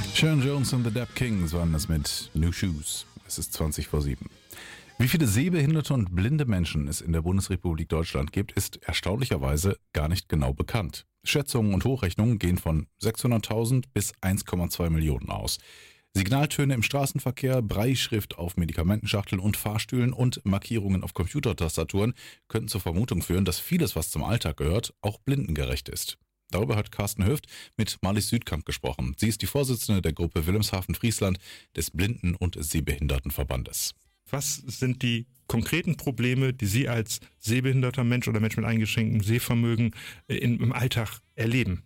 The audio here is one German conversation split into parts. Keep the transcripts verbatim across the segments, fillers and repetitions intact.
Sharon Jones und The Dap Kings waren das mit New Shoes. Es ist zwanzig vor sieben. Wie viele sehbehinderte und blinde Menschen es in der Bundesrepublik Deutschland gibt, ist erstaunlicherweise gar nicht genau bekannt. Schätzungen und Hochrechnungen gehen von sechshunderttausend bis eins Komma zwei Millionen aus. Signaltöne im Straßenverkehr, Brailleschrift auf Medikamentenschachteln und Fahrstühlen und Markierungen auf Computertastaturen könnten zur Vermutung führen, dass vieles, was zum Alltag gehört, auch blindengerecht ist. Darüber hat Carsten Höft mit Marlies Südkamp gesprochen. Sie ist die Vorsitzende der Gruppe Wilhelmshaven-Friesland des Blinden- und Sehbehindertenverbandes. Was sind die konkreten Probleme, die Sie als sehbehinderter Mensch oder Mensch mit eingeschränktem Sehvermögen in, im Alltag erleben?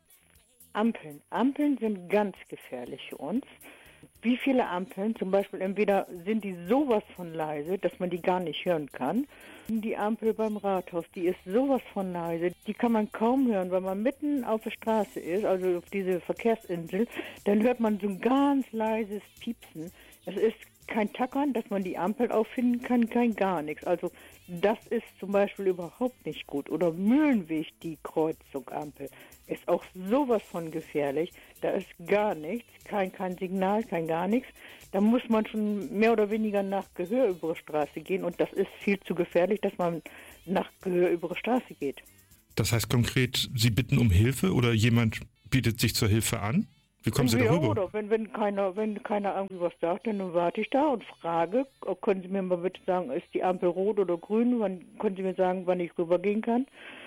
Ampeln. Ampeln sind ganz gefährlich für uns. Wie viele Ampeln, zum Beispiel entweder sind die sowas von leise, dass man die gar nicht hören kann. Die Ampel beim Rathaus, die ist sowas von leise, die kann man kaum hören, weil man mitten auf der Straße ist, also auf diese Verkehrsinsel, dann hört man so ein ganz leises Piepsen. Es ist kein Tackern, dass man die Ampel auffinden kann, kein gar nichts. Also das ist zum Beispiel überhaupt nicht gut. Oder Mühlenweg, die Kreuzung Ampel, ist auch sowas von gefährlich. Da ist gar nichts, kein, kein Signal, kein gar nichts. Da muss man schon mehr oder weniger nach Gehör über die Straße gehen. Und das ist viel zu gefährlich, dass man nach Gehör über die Straße geht. Das heißt konkret, Sie bitten um Hilfe oder jemand bietet sich zur Hilfe an? Wie kommen Sie ja, darüber? Oder wenn, wenn keiner, wenn keiner irgendwie was sagt, dann warte ich da und frage, können Sie mir mal bitte sagen, ist die Ampel rot oder grün? Wann können Sie mir sagen, wann ich rübergehen kann?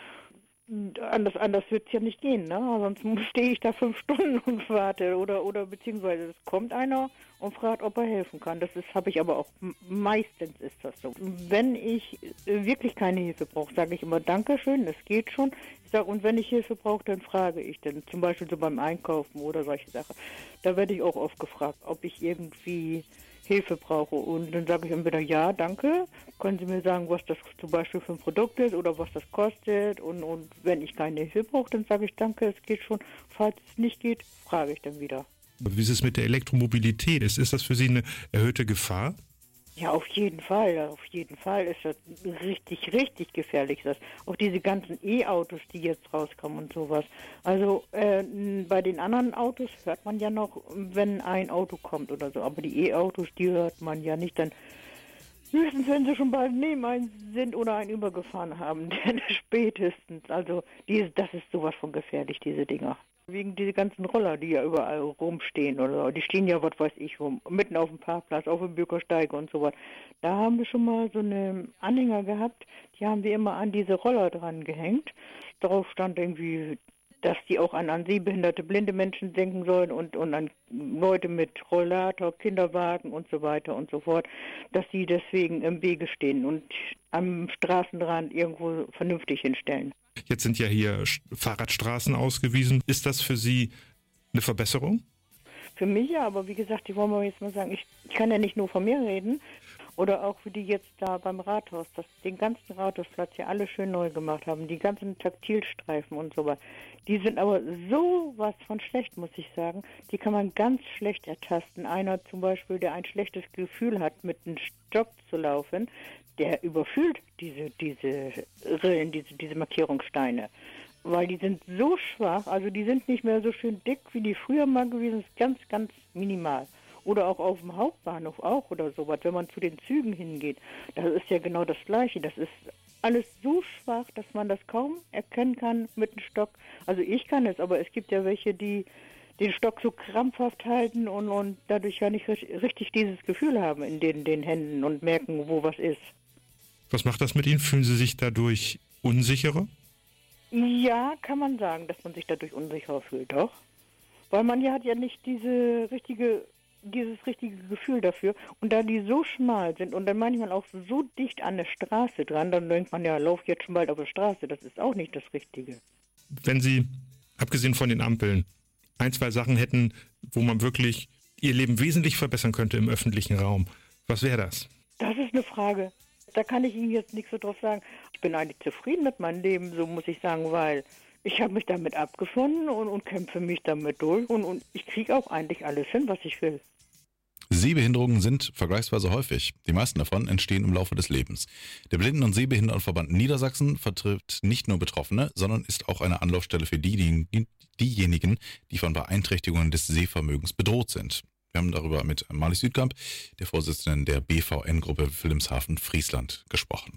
Anders, anders wird es ja nicht gehen, ne? Sonst stehe ich da fünf Stunden und warte. Oder, oder beziehungsweise es kommt einer und fragt, ob er helfen kann. Das ist, habe ich aber auch, meistens ist das so. Wenn ich wirklich keine Hilfe brauche, sage ich immer Dankeschön, das geht schon. Ich sage, und wenn ich Hilfe brauche, dann frage ich dann, zum Beispiel so beim Einkaufen oder solche Sachen. Da werde ich auch oft gefragt, ob ich irgendwie Hilfe brauche. Und dann sage ich entweder ja, danke, können Sie mir sagen, was das zum Beispiel für ein Produkt ist oder was das kostet. Und, und wenn ich keine Hilfe brauche, dann sage ich danke, es geht schon. Falls es nicht geht, frage ich dann wieder. Wie ist es mit der Elektromobilität? Ist, ist das für Sie eine erhöhte Gefahr? Ja, auf jeden Fall, auf jeden Fall ist das richtig, richtig gefährlich. Das. Auch diese ganzen E-Autos, die jetzt rauskommen und sowas. Also äh, bei den anderen Autos hört man ja noch, wenn ein Auto kommt oder so. Aber die E-Autos, die hört man ja nicht. Dann höchstens, wenn sie schon bald neben einen sind oder einen übergefahren haben. Denn spätestens. Also die, das ist sowas von gefährlich, diese Dinger. Wegen diese ganzen Roller, die ja überall rumstehen oder so. Die stehen ja, was weiß ich, rum, mitten auf dem Parkplatz, auf dem Bürgersteig und so was. Da haben wir schon mal so eine Anhänger gehabt, die haben wir immer an diese Roller dran gehängt. Darauf stand irgendwie, dass die auch an, an sehbehinderte, blinde Menschen denken sollen und, und an Leute mit Rollator, Kinderwagen und so weiter und so fort, dass sie deswegen im Wege stehen und am Straßenrand irgendwo vernünftig hinstellen. Jetzt sind ja hier Fahrradstraßen ausgewiesen. Ist das für Sie eine Verbesserung? Für mich ja, aber wie gesagt, ich wollte mal jetzt mal sagen, ich, ich kann ja nicht nur von mir reden. Oder auch wie die jetzt da beim Rathaus, dass den ganzen Rathausplatz ja alle schön neu gemacht haben, die ganzen Taktilstreifen und so weiter. Die sind aber so was von schlecht, muss ich sagen. Die kann man ganz schlecht ertasten. Einer zum Beispiel, der ein schlechtes Gefühl hat, mit einem Stock zu laufen, der überfühlt diese, diese Rillen, diese, diese Markierungssteine. Weil die sind so schwach, also die sind nicht mehr so schön dick, wie die früher mal gewesen sind, ganz, ganz minimal. Oder auch auf dem Hauptbahnhof auch oder sowas, wenn man zu den Zügen hingeht. Das ist ja genau das Gleiche. Das ist alles so schwach, dass man das kaum erkennen kann mit dem Stock. Also ich kann es, aber es gibt ja welche, die den Stock so krampfhaft halten und, und dadurch ja nicht richtig dieses Gefühl haben in den, den Händen und merken, wo was ist. Was macht das mit Ihnen? Fühlen Sie sich dadurch unsicherer? Ja, kann man sagen, dass man sich dadurch unsicherer fühlt, doch. Weil man ja hat ja nicht diese richtige, dieses richtige Gefühl dafür. Und da die so schmal sind und dann manchmal auch so dicht an der Straße dran, dann denkt man, ja, lauf jetzt schon bald auf der Straße. Das ist auch nicht das Richtige. Wenn Sie, abgesehen von den Ampeln, ein, zwei Sachen hätten, wo man wirklich Ihr Leben wesentlich verbessern könnte im öffentlichen Raum, was wäre das? Das ist eine Frage. Da kann ich Ihnen jetzt nichts so drauf sagen. Ich bin eigentlich zufrieden mit meinem Leben, so muss ich sagen, weil ich habe mich damit abgefunden und, und kämpfe mich damit durch und, und ich kriege auch eigentlich alles hin, was ich will. Sehbehinderungen sind vergleichsweise häufig. Die meisten davon entstehen im Laufe des Lebens. Der Blinden- und Sehbehindertenverband Niedersachsen vertritt nicht nur Betroffene, sondern ist auch eine Anlaufstelle für die, die, diejenigen, die von Beeinträchtigungen des Sehvermögens bedroht sind. Wir haben darüber mit Marlies Südkamp, der Vorsitzenden der B V N-Gruppe Wilhelmshaven-Friesland, gesprochen.